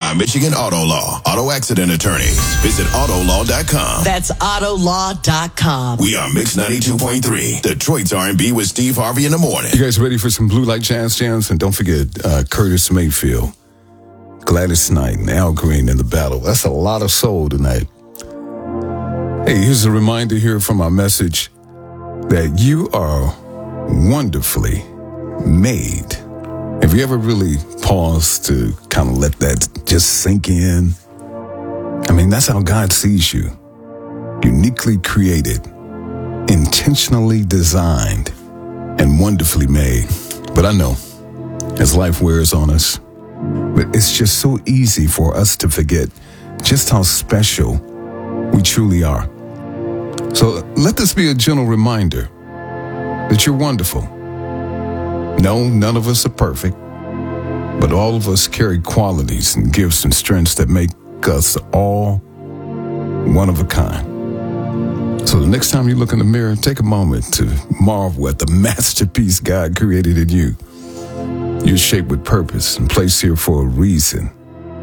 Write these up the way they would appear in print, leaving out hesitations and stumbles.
by Michigan Auto Law. Auto accident attorneys. Visit autolaw.com. That's autolaw.com. We are Mix 92.3. Detroit's R&B with Steve Harvey in the morning. You guys ready for some Blue Light Jams? And don't forget Curtis Mayfield, Gladys Knight, and Al Green in the battle. That's a lot of soul tonight. Hey, here's a reminder here from our message that you are wonderfully made. Have you ever really paused to kind of let that just sink in? I mean, that's how God sees you. Uniquely created, intentionally designed, and wonderfully made. But I know, as life wears on us, but it's just so easy for us to forget just how special we truly are. So let this be a gentle reminder that you're wonderful. No, none of us are perfect, but all of us carry qualities and gifts and strengths that make us all one of a kind. So the next time you look in the mirror, take a moment to marvel at the masterpiece God created in you. You're shaped with purpose and placed here for a reason.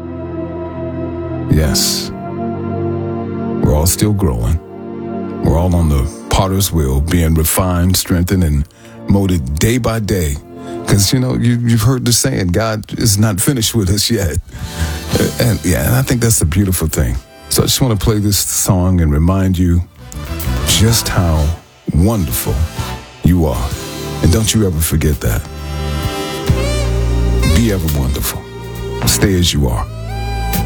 Yes, we're all still growing. We're all on the potter's wheel, being refined, strengthened, and molded day by day. Because, you know, you've heard the saying, God is not finished with us yet. And I think that's the beautiful thing. So I just want to play this song and remind you just how wonderful you are. And don't you ever forget that. Be ever wonderful. Stay as you are.